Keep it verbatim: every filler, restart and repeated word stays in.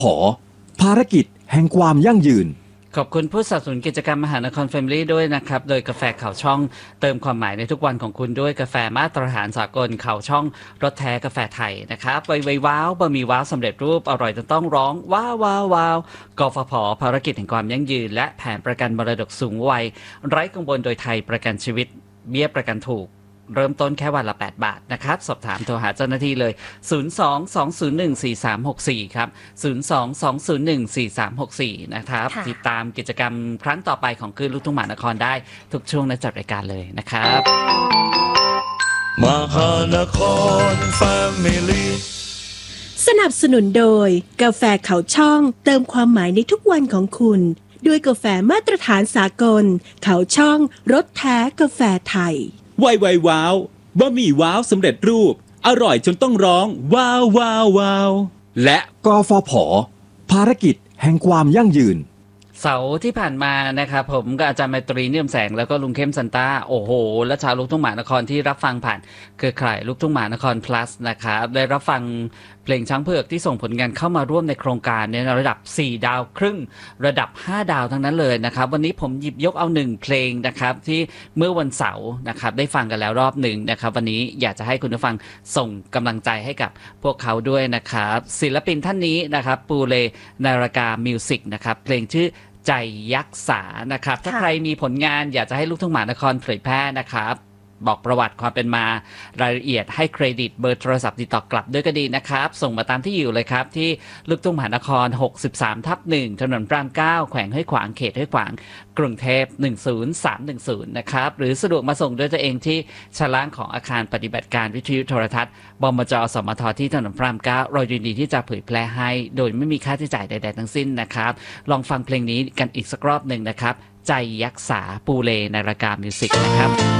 ผอภารกิจแห่งความยั่งยืนขอบคุณผู้สนับสนุนกิจกรรมมหานครแฟมิลี่ด้วยนะครับโดยกาแฟเขาช่องเติมความหมายในทุกวันของคุณด้วยกาแฟมาตรฐานสากลเขาช่องรสแท้กาแฟไทยนะครับไวไวว้าวบะหมี่ว้าวสำเร็จรูปอร่อยจนต้องร้องว้าวว้าวว้าวกฟผภารกิจแห่งความยั่งยืนและแผนประกันมรดกสูงวัยไร้กังวลโดยไทยประกันชีวิตเบี้ยประกันถูกเริ่มต้นแค่วันละแปดบาทนะครับสอบถามโทรหาเจ้าหน้าที่เลยศูนย์ สอง สอง ศูนย์ หนึ่ง สี่ สาม หก สี่ครับศูนย์ สอง สอง ศูนย์ หนึ่ง สี่ สาม หก สี่นะครับติดตามกิจกรรมครั้งต่อไปของคลื่นลูกทุ่งมหานครได้ทุกช่วงในจัดรายการเลยนะครับมหานครแฟมิลี่สนับสนุนโดยกาแฟเขาช่องเติมความหมายในทุกวันของคุณด้วยกาแฟมาตรฐานสากลเขาช่องรสแท้กาแฟไทยไวไวว้าวบะหมี่ว้าวสำเร็จรูปอร่อยจนต้องร้องว้าวว้าวว้าวและกฟผภารกิจแห่งความยั่งยืนเสาร์ที่ผ่านมานะครับผมกับอาจารย์ไมตรีเนียมแสงแล้วก็ลุงเข้มซันต้าโอ้โหและชาวลูกทุ่งมหานครที่รับฟังผ่านเครือข่ายลูกทุ่งมหานคร plus นะครับได้รับฟังเพลงช้างเผือกที่ส่งผลงานเข้ามาร่วมในโครงการในระดับสี่ดาวครึ่งระดับห้าดาวทั้งนั้นเลยนะครับวันนี้ผมหยิบยกเอาหนึ่งเพลงนะครับที่เมื่อวันเสาร์นะครับได้ฟังกันแล้วรอบหนึ่งนะครับวันนี้อยากจะให้คุณผู้ฟังส่งกำลังใจให้กับพวกเขาด้วยนะครับศิลปินท่านนี้นะครับปูเลนาฬกามิวสิกนะครับเพลงชื่อใจยักษานะครับถ้าใครมีผลงานอยากจะให้ลูกทุ่งมหานครเผยแพร่นะครับบอกประวัติความเป็นมารายละเอียดให้เครดิตเบอร์โทรศัพท์ติดต่อกลับด้วยก็ดีนะครับส่งมาตามที่อยู่เลยครับที่ลูกทุ่งมหานครหกสิบสามทับหนึ่งถนนพระรามเก้าแขวงห้วยขวางเขตห้วยขวางกรุงเทพหนึ่งศูนย์สามหนึ่งศูนย์นะครับหรือสะดวกมาส่งด้วยตัวเองที่ชั้นล่างของอาคารปฏิบัติการวิทยุโทรทัศน์บมจสมทที่ถนนพระรามเก้าเรายินดีที่จะเผยแพร่ให้โดยไม่มีค่าใช้จ่ายใดๆทั้งสิ้นนะครับลองฟังเพลงนี้กันอีกสักรอบหนึ่งนะครับใจยักษาปูเลในรายการมิวสิกนะครับ